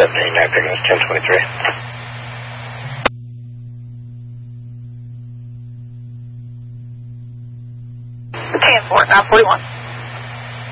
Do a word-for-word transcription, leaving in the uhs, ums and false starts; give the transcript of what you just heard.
seven eighty-nine, picking us ten twenty-three. ten four, nine forty-one.